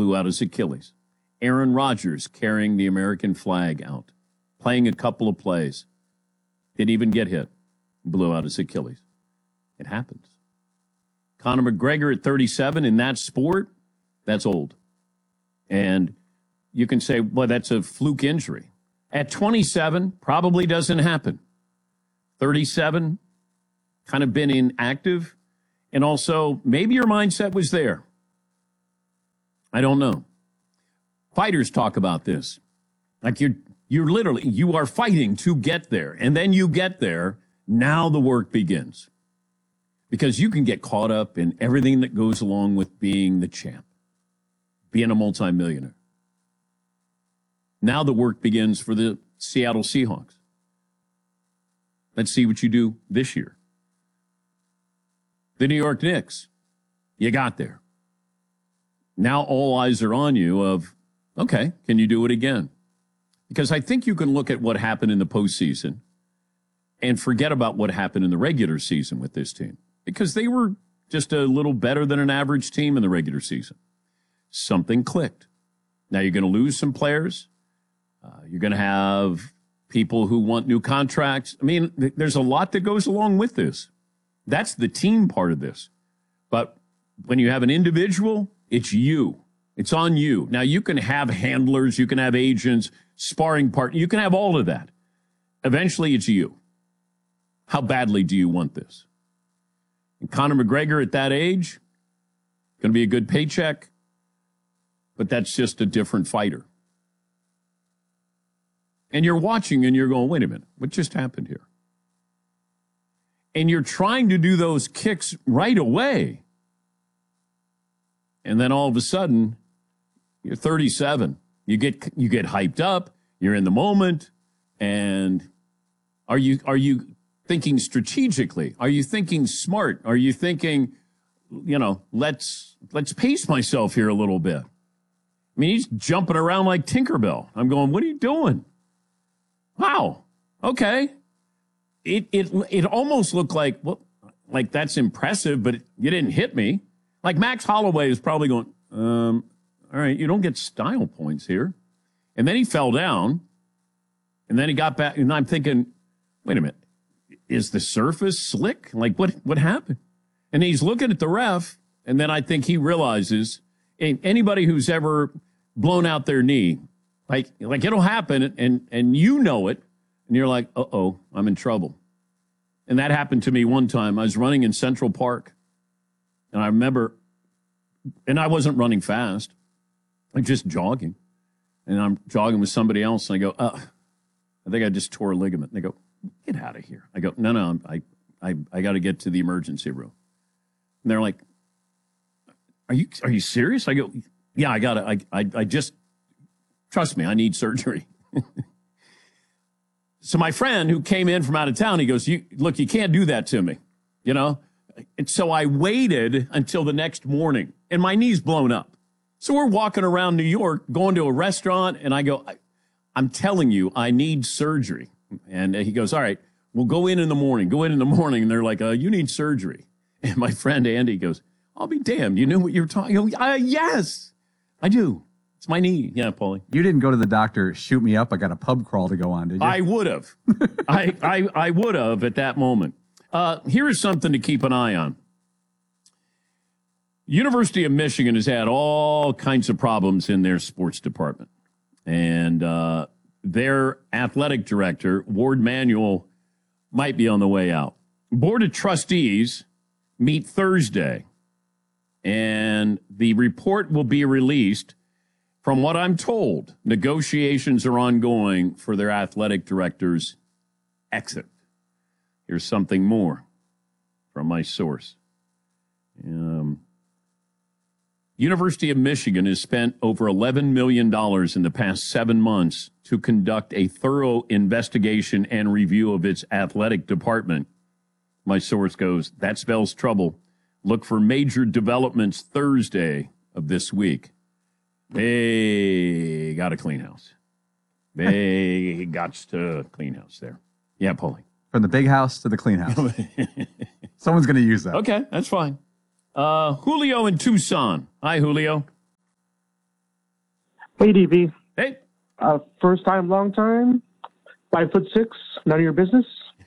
blew out his Achilles. Aaron Rodgers carrying the American flag out, playing a couple of plays, didn't even get hit, blew out his Achilles. It happens. Conor McGregor at 37 in that sport, that's old. And you can say, well, that's a fluke injury. At 27, probably doesn't happen. 37, kind of been inactive. And also, maybe your mindset was there. I don't know. Fighters talk about this. Like you are fighting to get there. And then you get there. Now the work begins. Because you can get caught up in everything that goes along with being the champ, being a multimillionaire. Now the work begins for the Seattle Seahawks. Let's see what you do this year. The New York Knicks, you got there. Now all eyes are on you of, okay, can you do it again? Because I think you can look at what happened in the postseason and forget about what happened in the regular season with this team. Because they were just a little better than an average team in the regular season. Something clicked. Now you're going to lose some players. You're going to have people who want new contracts. I mean, there's a lot that goes along with this. That's the team part of this. But when you have an individual, it's you. It's on you. Now, you can have handlers, you can have agents, sparring partners, you can have all of that. Eventually, it's you. How badly do you want this? And Conor McGregor at that age, going to be a good paycheck, but that's just a different fighter. And you're watching and you're going, wait a minute, what just happened here? And you're trying to do those kicks right away. And then all of a sudden, you're 37. You get hyped up, you're in the moment, and are you thinking strategically? Are you thinking smart? Are you thinking, let's pace myself here a little bit? I mean, he's jumping around like Tinkerbell. I'm going, what are you doing? Wow. Okay. It almost looked like, well, like that's impressive, but you didn't hit me. Like Max Holloway is probably going, all right, you don't get style points here. And then he fell down, and then he got back, and I'm thinking, wait a minute. Is the surface slick? Like, what happened? And he's looking at the ref, and then I think he realizes, anybody who's ever blown out their knee, like it'll happen, and you know it, and you're like, uh-oh, I'm in trouble. And that happened to me one time. I was running in Central Park, and I remember, and I wasn't running fast. I'm just jogging, and I'm jogging with somebody else, and I go, I think I just tore a ligament. And they go, get out of here. I go, no, I got to get to the emergency room. And they're like, are you serious? I go, yeah, I got to, I just, trust me, I need surgery. So my friend who came in from out of town, he goes, look, you can't do that to me, And so I waited until the next morning, and my knee's blown up. So we're walking around New York, going to a restaurant, and I go, I'm telling you, I need surgery. And he goes, all right, we'll go in the morning. Go in the morning. And they're like, you need surgery. And my friend Andy goes, I'll be damned. You knew what you were talking about? Yes, I do. It's my knee. Yeah, Paulie. You didn't go to the doctor, shoot me up. I got a pub crawl to go on, did you? I would have. I would have at that moment. Here is something to keep an eye on. University of Michigan has had all kinds of problems in their sports department. And their athletic director, Ward Manuel, might be on the way out. Board of Trustees meet Thursday, and the report will be released. From what I'm told, negotiations are ongoing for their athletic director's exit. Here's something more from my source. University of Michigan has spent over $11 million in the past 7 months to conduct a thorough investigation and review of its athletic department. My source goes, that spells trouble. Look for major developments Thursday of this week. They got a clean house. They got to clean house there. Yeah, Paulie. From the big house to the clean house. Someone's going to use that. Okay, that's fine. Julio in Tucson. Hi, Julio. Hey, DV. Hey. First time, long time. 5'6", none of your business.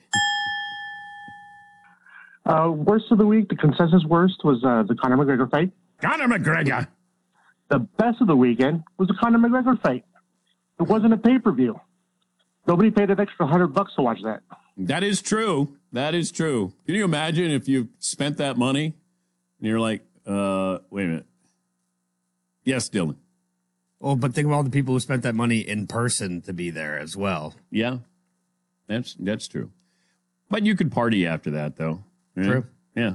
Worst of the week, the consensus worst was the Conor McGregor fight. Conor McGregor. The best of the weekend was the Conor McGregor fight. It wasn't a pay-per-view. Nobody paid an extra $100 to watch that. That is true. That is true. Can you imagine if you spent that money and you're like, wait a minute. Yes, Dylan. Well, but think about all the people who spent that money in person to be there as well. Yeah, that's true. But you could party after that, though. Yeah. True. Yeah.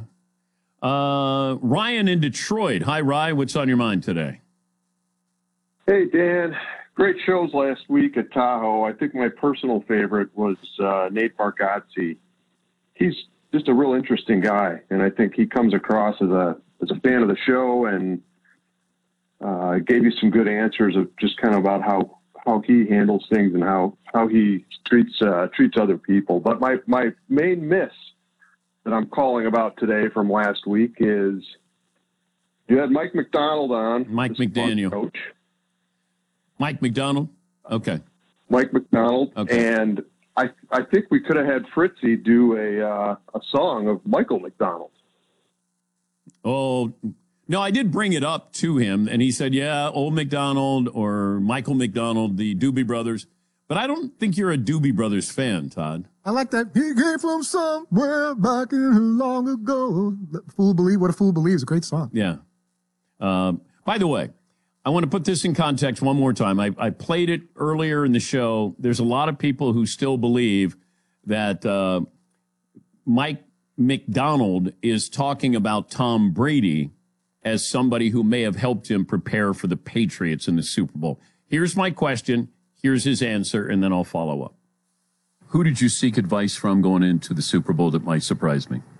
Ryan in Detroit. Hi, Ryan. What's on your mind today? Hey, Dan. Great shows last week at Tahoe. I think my personal favorite was Nate Bargatze. He's just a real interesting guy, and I think he comes across as a fan of the show, and gave you some good answers of just kind of about how he handles things and how he treats other people. But my main miss that I'm calling about today from last week is you had Mike McDonald on. Mike McDaniel. Coach. Mike McDonald? Okay. Mike McDonald. Okay. And I think we could have had Fritzy do a song of Michael McDonald. Oh, no, I did bring it up to him, and he said, yeah, old McDonald or Michael McDonald, the Doobie Brothers. But I don't think you're a Doobie Brothers fan, Todd. I like that. He came from somewhere back in long ago. Fool Believe, What a Fool Believes, a great song. Yeah. By the way, I want to put this in context one more time. I played it earlier in the show. There's a lot of people who still believe that Mike McDonald is talking about Tom Brady as somebody who may have helped him prepare for the Patriots in the Super Bowl. Here's my question. Here's his answer, and then I'll follow up. Who did you seek advice from going into the Super Bowl that might surprise me?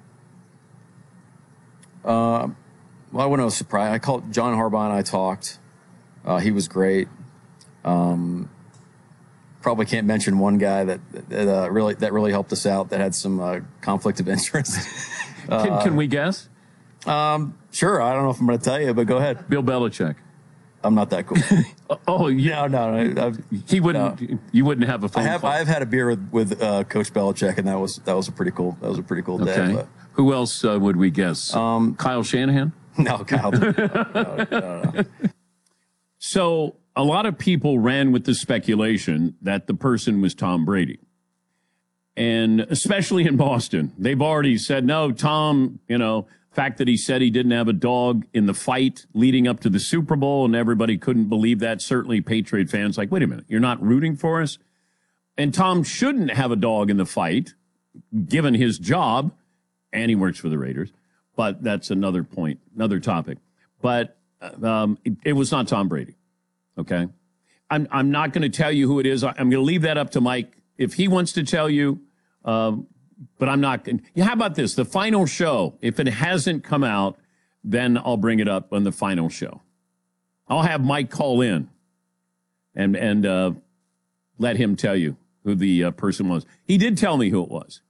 Well, I wasn't surprised. I called John Harbaugh and I talked. He was great. Probably can't mention one guy that really helped us out that had some conflict of interest. Can we guess? Sure. I don't know if I'm going to tell you, but go ahead. Bill Belichick. I'm not that cool. Oh, yeah. No. He wouldn't. No. You wouldn't have a phone call. I've had a beer with Coach Belichick, and that was a pretty cool. That was a pretty cool day. Okay. But, who else would we guess? Kyle Shanahan? No, Kyle. No. So a lot of people ran with the speculation that the person was Tom Brady. And especially in Boston, they've already said, no, Tom, fact that he said he didn't have a dog in the fight leading up to the Super Bowl, and everybody couldn't believe that. Certainly Patriot fans like, wait a minute, you're not rooting for us? And Tom shouldn't have a dog in the fight, given his job, and he works for the Raiders. But that's another point, another topic. But it was not Tom Brady, okay? I'm not going to tell you who it is. I'm going to leave that up to Mike. If he wants to tell you, but I'm not going to. How about this? The final show, if it hasn't come out, then I'll bring it up on the final show. I'll have Mike call in and let him tell you who the person was. He did tell me who it was.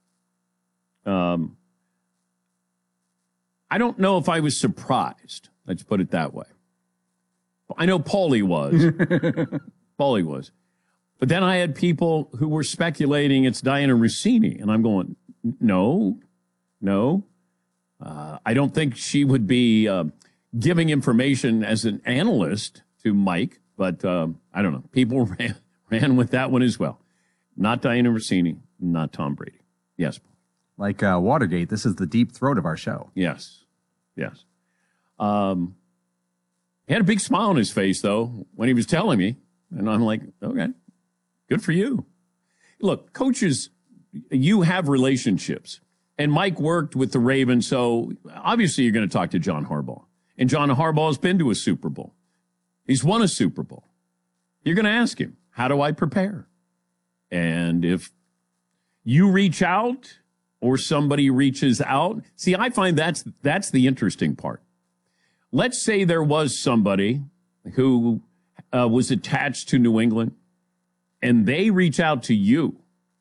I don't know if I was surprised. Let's put it that way. I know Paulie was. Paulie was. But then I had people who were speculating it's Diana Rossini. And I'm going, no. I don't think she would be giving information as an analyst to Mike. But I don't know. People ran with that one as well. Not Diana Rossini, not Tom Brady. Yes. Like Watergate, this is the deep throat of our show. Yes. He had a big smile on his face, though, when he was telling me. And I'm like, okay, good for you. Look, coaches, you have relationships. And Mike worked with the Ravens, so obviously you're going to talk to John Harbaugh. And John Harbaugh has been to a Super Bowl. He's won a Super Bowl. You're going to ask him, how do I prepare? And if you reach out or somebody reaches out, see, I find that's the interesting part. Let's say there was somebody who was attached to New England and they reach out to you.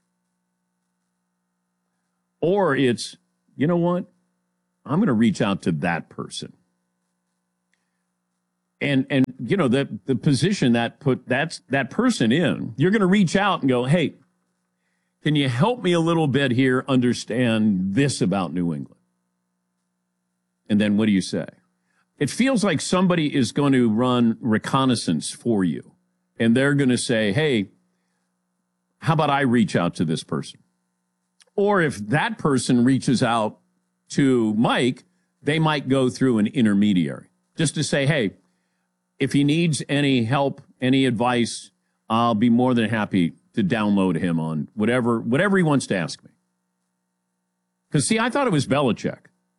Or it's, you know what? I'm going to reach out to that person. And the position that put that person in, you're going to reach out and go, hey, can you help me a little bit here understand this about New England? And then what do you say? It feels like somebody is going to run reconnaissance for you. And they're going to say, hey, how about I reach out to this person? Or if that person reaches out to Mike, they might go through an intermediary just to say, hey, if he needs any help, any advice, I'll be more than happy to download him on whatever he wants to ask me. Because, see, I thought it was Belichick.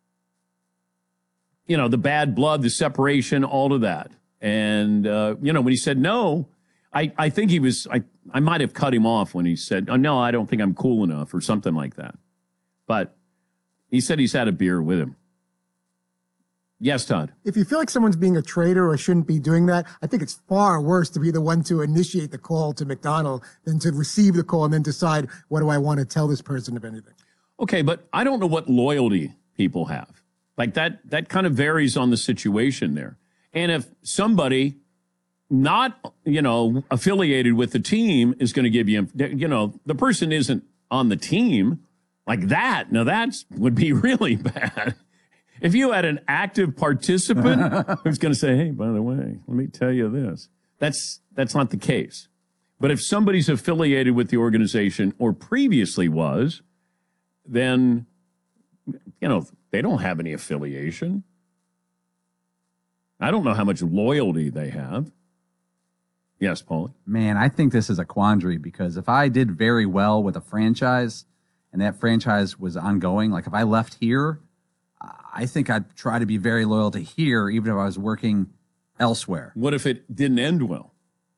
The bad blood, the separation, all of that. And, when he said no, I think he was, I might have cut him off when he said, oh, no, I don't think I'm cool enough or something like that. But he said he's had a beer with him. Yes, Todd. If you feel like someone's being a traitor or shouldn't be doing that, I think it's far worse to be the one to initiate the call to McDonald than to receive the call and then decide, what do I want to tell this person, if anything? Okay, but I don't know what loyalty people have. Like that kind of varies on the situation there. And if somebody not, affiliated with the team is going to give you, the person isn't on the team like that. Now would be really bad. If you had an active participant who's going to say, hey, by the way, let me tell you this, that's not the case. But if somebody's affiliated with the organization or previously was, then, they don't have any affiliation. I don't know how much loyalty they have. Yes, Paulie? Man, I think this is a quandary because if I did very well with a franchise and that franchise was ongoing, like if I left here, I think I'd try to be very loyal to here, even if I was working elsewhere. What if it didn't end well?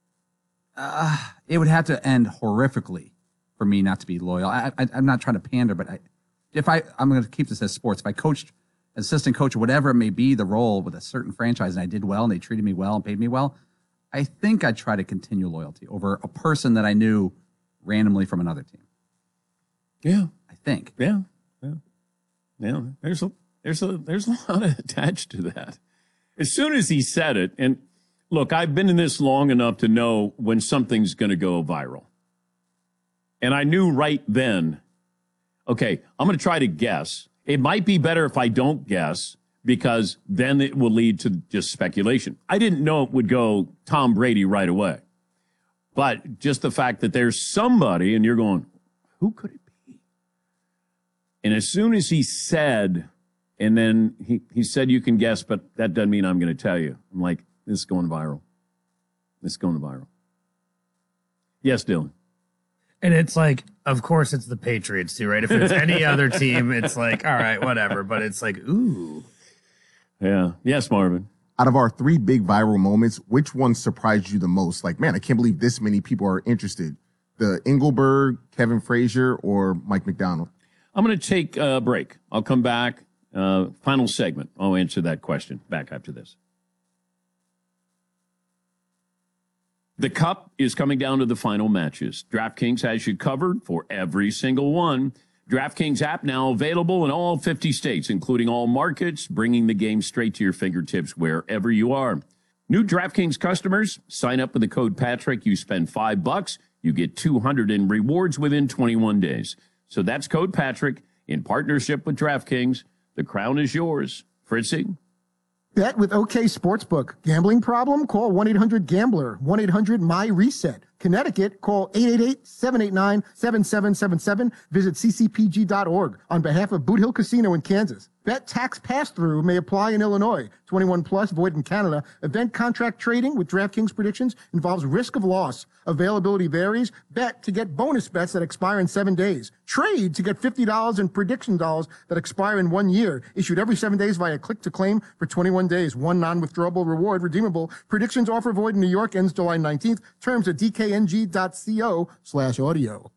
It would have to end horrifically for me not to be loyal. I'm not trying to pander, but I'm going to keep this as sports. If I coached, assistant coach, whatever it may be, the role with a certain franchise, and I did well, and they treated me well and paid me well, I think I'd try to continue loyalty over a person that I knew randomly from another team. Yeah, I think. Yeah. There's a lot attached to that. As soon as he said it, and look, I've been in this long enough to know when something's going to go viral. And I knew right then, okay, I'm going to try to guess. It might be better if I don't guess because then it will lead to just speculation. I didn't know it would go Tom Brady right away. But just the fact that there's somebody and you're going, who could it be? And as soon as he said, and then he said, you can guess, but that doesn't mean I'm going to tell you. I'm like, this is going viral. This is going viral. Yes, Dylan. And it's like, of course, it's the Patriots too, right? If it's any other team, it's like, all right, whatever. But it's like, ooh. Yeah. Yes, Marvin. Out of our 3 big viral moments, which one surprised you the most? Like, man, I can't believe this many people are interested. The Engelberg, Kevin Frazier, or Mike McDonald? I'm going to take a break. I'll come back. Final segment. I'll answer that question back after this. The Cup is coming down to the final matches. DraftKings has you covered for every single one. DraftKings app now available in all 50 states, including all markets, bringing the game straight to your fingertips wherever you are. New DraftKings customers, sign up with the code Patrick. You spend $5, you get $200 in rewards within 21 days. So that's code Patrick in partnership with DraftKings. The crown is yours. Fritzy? Bet with OK Sportsbook. Gambling problem? Call 1-800-GAMBLER. 1-800-MY-RESET. Connecticut, call 888-789-7777. Visit ccpg.org on behalf of Boot Hill Casino in Kansas. Bet tax pass-through may apply in Illinois. 21 plus, void in Canada. Event contract trading with DraftKings predictions involves risk of loss. Availability varies. Bet to get bonus bets that expire in 7 days. Trade to get $50 in prediction dollars that expire in 1 year. Issued every 7 days via click to claim for 21 days. One non-withdrawable reward redeemable. Predictions offer void in New York ends July 19th. Terms at dkng.co/audio.